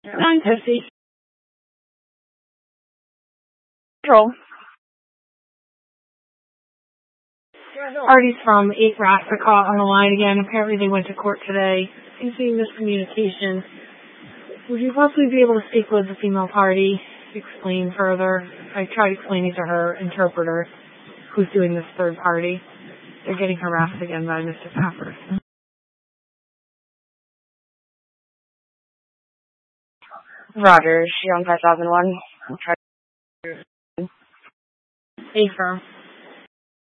950. Control. Artie's from 8 Rathbacot on the line again. Apparently they went to court today. Seems to be miscommunication. Would you possibly be able to speak with the female party to explain further? I tried explaining to her interpreter who's doing this third party. They're getting harassed again by Mr. Pappers. Roger, she on 5001. I'll try. A firm.